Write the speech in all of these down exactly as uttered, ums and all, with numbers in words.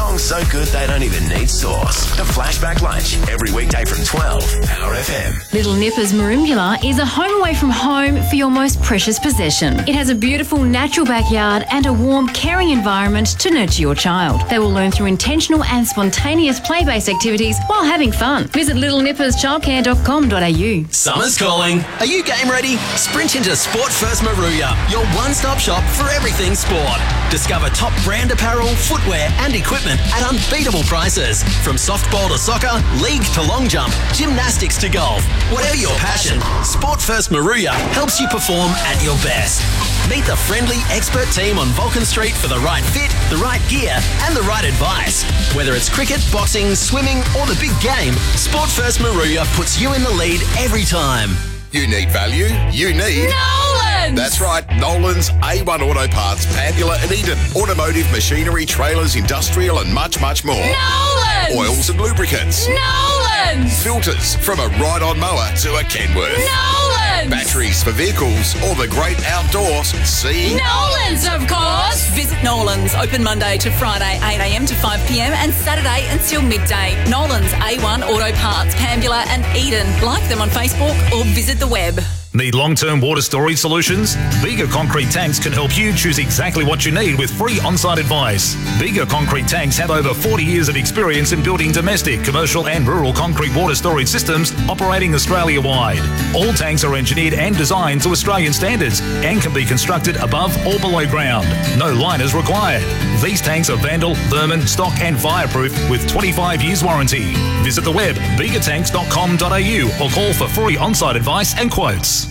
Songs so good they don't even need sauce. The Flashback Lunch, every weekday from twelve, Power F M. Little Nippers Merimbula is a home away from home for your most precious possession. It has a beautiful natural backyard and a warm, caring environment to nurture your child. They will learn through intentional and spontaneous play-based activities while having fun. Visit little nippers childcare dot com dot a u. Summer's calling. Are you game ready? Sprint into Sport First Maruya, your one-stop shop for everything sport. Discover top brand apparel, footwear and equipment at unbeatable prices. From softball to soccer, league to long jump, gymnastics to golf. Whatever your passion, Sport First Maruya helps you perform at your best. Meet the friendly, expert team on Vulcan Street for the right fit, the right gear and the right advice. Whether it's cricket, boxing, swimming or the big game, Sport First Maruya puts you in the lead every time. You need value? You need... Nolan's! That's right, Nolan's A one Auto Parts, Pambula and Eden. Automotive, machinery, trailers, industrial and much, much more. Nolan's! Oils and lubricants. Nolan's! Filters, from a ride-on mower to a Kenworth. Nolan's! Batteries for vehicles or the great outdoors. See? Nolan's, of course! Visit Nolan's, open Monday to Friday, eight a m to five p m and Saturday until midday. Nolan's A one Auto Parts, Pambula and Eden. Like them on Facebook or visit the web. Need long-term water storage solutions? Bega Concrete Tanks can help you choose exactly what you need with free on-site advice. Bega Concrete Tanks have over forty years of experience in building domestic, commercial and rural concrete water storage systems operating Australia-wide. All tanks are engineered and designed to Australian standards and can be constructed above or below ground. No liners required. These tanks are vandal, vermin, stock and fireproof with twenty-five years warranty. Visit the web bega tanks dot com dot a u or call for free on-site advice and quotes.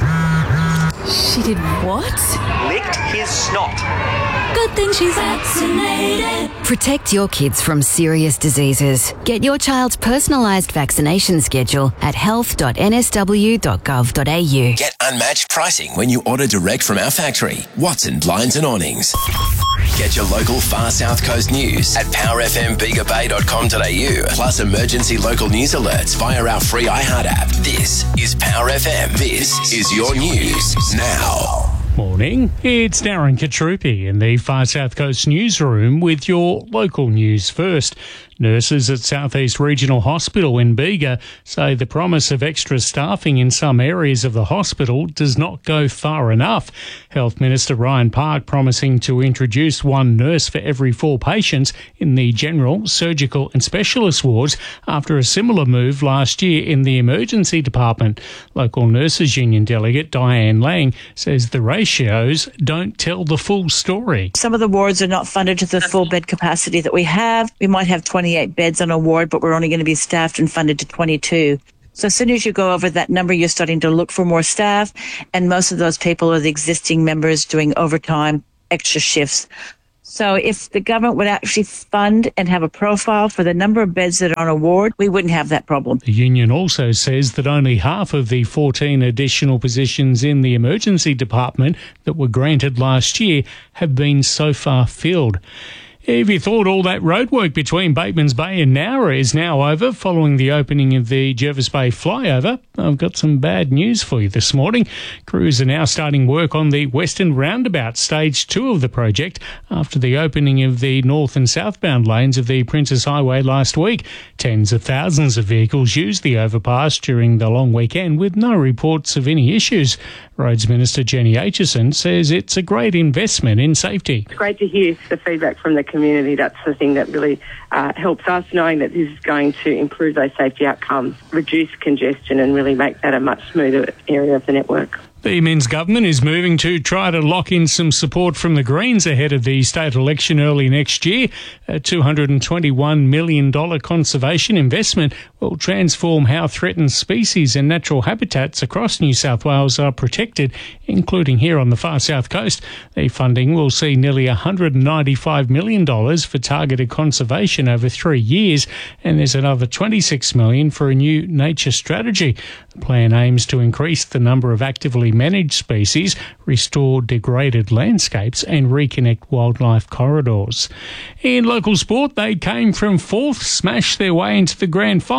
She did what? Licked his snot. Good thing she's vaccinated. Protect your kids from serious diseases. Get your child's personalised vaccination schedule at health dot n s w dot gov dot a u. Get unmatched pricing when you order direct from our factory, Watson Blinds and Awnings. Get your local Far South Coast news at power f m bega bay dot com dot a u, plus emergency local news alerts via our free iHeart app. This is Power F M. This is your news now. Morning, it's Darren Katrupi in the Far South Coast newsroom with your local news first. Nurses at South East Regional Hospital in Bega say the promise of extra staffing in some areas of the hospital does not go far enough. Health Minister Ryan Park promising to introduce one nurse for every four patients in the general, surgical and specialist wards after a similar move last year in the emergency department. Local Nurses Union delegate Diane Lang says the ratios don't tell the full story. Some of the wards are not funded to the full bed capacity that we have. We might have twenty-eight beds on a ward, but we're only going to be staffed and funded to twenty-two. So as soon as you go over that number, you're starting to look for more staff, and most of those people are the existing members doing overtime, extra shifts. So if the government would actually fund and have a profile for the number of beds that are on a ward, we wouldn't have that problem. The union also says that only half of the fourteen additional positions in the emergency department that were granted last year have been so far filled. If you thought all that roadwork between Batemans Bay and Nowra is now over following the opening of the Jervis Bay flyover, I've got some bad news for you this morning. Crews are now starting work on the Western Roundabout Stage two of the project after the opening of the north and southbound lanes of the Princes Highway last week. Tens of thousands of vehicles used the overpass during the long weekend with no reports of any issues. Roads Minister Jenny Aitchison says it's a great investment in safety. It's great to hear the feedback from the community. That's the thing that really uh, helps us, knowing that this is going to improve those safety outcomes, reduce congestion and really make that a much smoother area of the network. The Men's government is moving to try to lock in some support from the Greens ahead of the state election early next year. A two hundred twenty-one million dollars conservation investment will transform how threatened species and natural habitats across New South Wales are protected, including here on the far south coast. The funding will see nearly one hundred ninety-five million dollars for targeted conservation over three years, and there's another twenty-six million dollars for a new nature strategy. The plan aims to increase the number of actively managed species, restore degraded landscapes and reconnect wildlife corridors. In local sport, they came from fourth, smashed their way into the grand final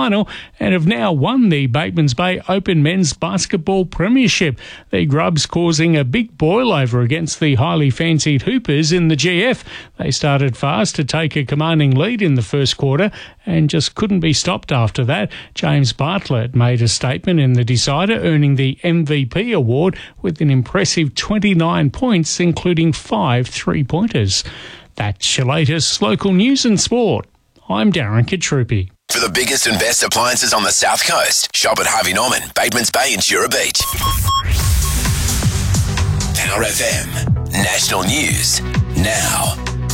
final and have now won the Batemans Bay Open Men's Basketball Premiership. The Grubs causing a big boil over against the highly fancied Hoopers in the G F. They started fast to take a commanding lead in the first quarter and just couldn't be stopped after that. James Bartlett made a statement in the decider, earning the M V P award with an impressive twenty-nine points, including five three-pointers. That's your latest local news and sport. I'm Darren Katrupi. For the biggest and best appliances on the South Coast, shop at Harvey Norman, Batemans Bay and Jura Beach. Power F M. National News now.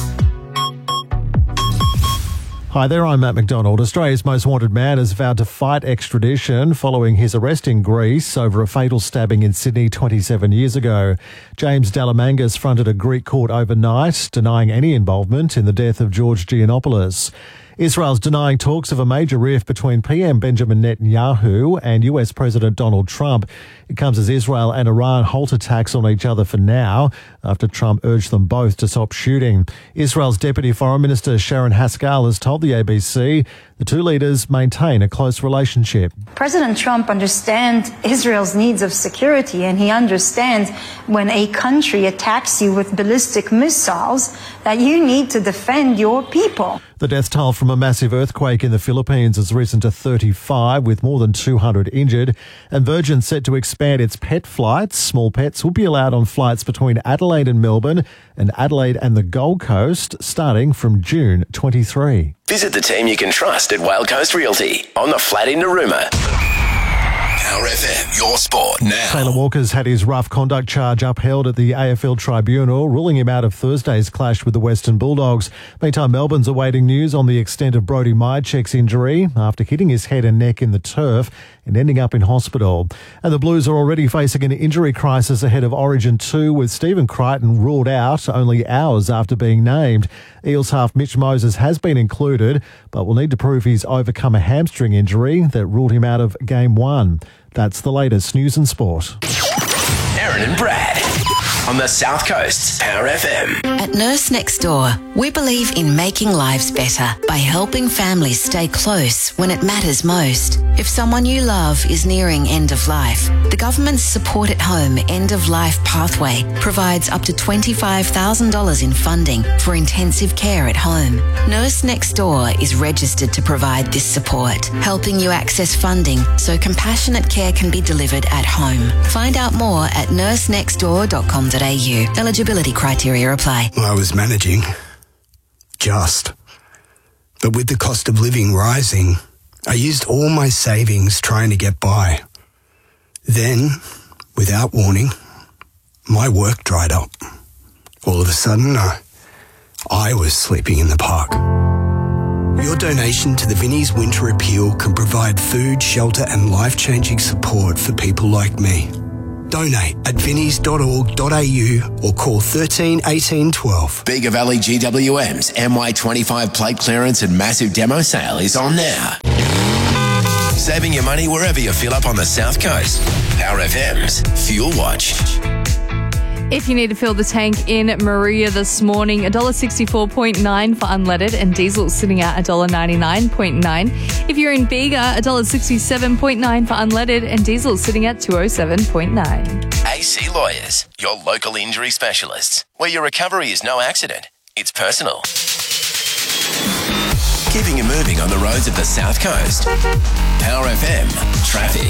Hi there, I'm Matt McDonald. Australia's most wanted man has vowed to fight extradition following his arrest in Greece over a fatal stabbing in Sydney twenty-seven years ago. James Dalamangas fronted a Greek court overnight, denying any involvement in the death of George Giannopoulos. Israel's denying talks of a major rift between P M Benjamin Netanyahu and U S President Donald Trump. It comes as Israel and Iran halt attacks on each other for now, after Trump urged them both to stop shooting. Israel's Deputy Foreign Minister Sharon Haskell has told the A B C the two leaders maintain a close relationship. President Trump understands Israel's needs of security, and he understands when a country attacks you with ballistic missiles that you need to defend your people. The death toll from a massive earthquake in the Philippines has risen to thirty-five, with more than two hundred injured. And Virgin set to expand its pet flights. Small pets will be allowed on flights between Adelaide and Melbourne and Adelaide and the Gold Coast starting from June twenty-third. Visit the team you can trust at Wild Coast Realty on the flat in Narooma. Power F M, your sport now. Taylor Walker's had his rough conduct charge upheld at the A F L Tribunal, ruling him out of Thursday's clash with the Western Bulldogs. Meantime, Melbourne's awaiting news on the extent of Brody Mychek's injury after hitting his head and neck in the turf and ending up in hospital. And the Blues are already facing an injury crisis ahead of Origin two, with Stephen Crichton ruled out only hours after being named. Eels half Mitch Moses has been included, but will need to prove he's overcome a hamstring injury that ruled him out of Game one. That's the latest news and sport. Aaron and Brad on the South Coast, Power F M. At Nurse Next Door, we believe in making lives better by helping families stay close when it matters most. If someone you love is nearing end of life, the government's Support at Home End of Life Pathway provides up to twenty-five thousand dollars in funding for intensive care at home. Nurse Next Door is registered to provide this support, helping you access funding so compassionate care can be delivered at home. Find out more at nurse next door dot com dot a u. Eligibility criteria apply. I was managing. Just. But with the cost of living rising, I used all my savings trying to get by. Then, without warning, my work dried up. All of a sudden, I, I was sleeping in the park. Your donation to the Vinnie's Winter Appeal can provide food, shelter and life-changing support for people like me. Donate at vinnies dot org dot a u or call thirteen eighteen twelve. Bega Valley G W M's M Y twenty-five plate clearance and massive demo sale is on now. Saving your money wherever you fill up on the South Coast. Power F M's Fuel Watch. If you need to fill the tank in Maria this morning, one dollar sixty-four point nine for unleaded and diesel sitting at one dollar ninety-nine point nine. If you're in Bega, one dollar sixty-seven point nine for unleaded and diesel sitting at two oh seven point nine. A C Lawyers, your local injury specialists, where your recovery is no accident, it's personal. Keeping you moving on the roads of the South Coast. Power F M Traffic.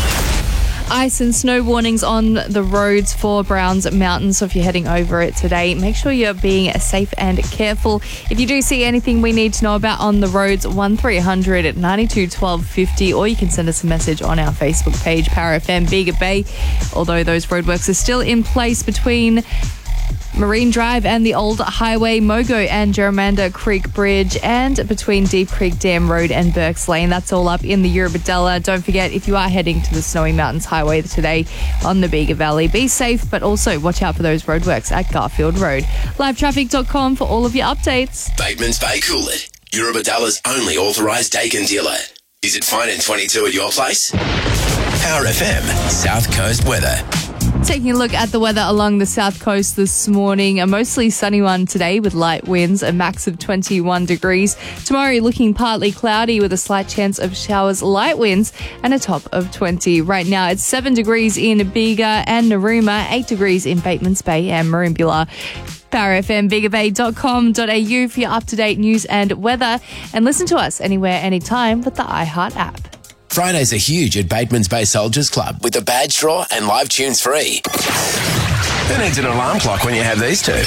Ice and snow warnings on the roads for Browns Mountain, so if you're heading over it today, make sure you're being safe and careful. If you do see anything we need to know about on the roads, one three hundred ninety-two twelve fifty, or you can send us a message on our Facebook page, Power F M Bega Bay. Although those roadworks are still in place between Marine Drive and the old highway, Mogo and Jerramanda Creek Bridge, and between Deep Creek Dam Road and Burks Lane. That's all up in the Eurobodalla. Don't forget, if you are heading to the Snowy Mountains Highway today on the Bega Valley, be safe, but also watch out for those roadworks at Garfield Road. live traffic dot com for all of your updates. Batemans Bay Coolid, Eurobodalla's only authorised Dakin dealer. Is it fine in twenty-two at your place? Power F M South Coast weather. Taking a look at the weather along the south coast this morning, a mostly sunny one today with light winds, a max of twenty-one degrees. Tomorrow looking partly cloudy with a slight chance of showers, light winds and a top of twenty. Right now it's seven degrees in Bega and Narooma, eight degrees in Batemans Bay and Merimbula. Power F M, bega bay dot com dot a u for your up-to-date news and weather. And listen to us anywhere, anytime with the iHeart app. Fridays are huge at Batemans Bay Soldiers Club with the badge draw and live tunes free. Who needs an alarm clock when you have these two?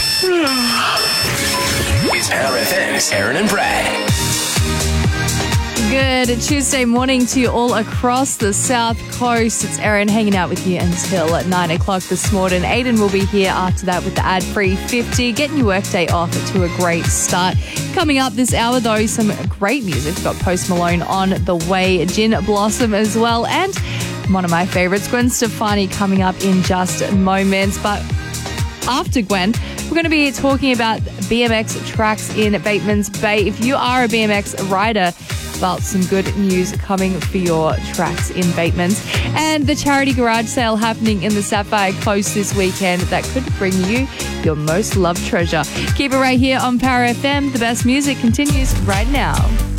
It's Power F M's Erin and Brad. Good Tuesday morning to you all across the south coast. It's Erin hanging out with you until nine o'clock this morning. Aiden will be here after that with the ad-free fifty, getting your workday off to a great start. Coming up this hour, though, some great music. We've got Post Malone on the way, Gin Blossom as well, and one of my favourites, Gwen Stefani, coming up in just moments. But after Gwen, we're going to be talking about B M X tracks in Batemans Bay. If you are a B M X rider, well, some good news coming for your tracks in Batemans. And the charity garage sale happening in the Sapphire Coast this weekend that could bring you your most loved treasure. Keep it right here on Power F M. The best music continues right now.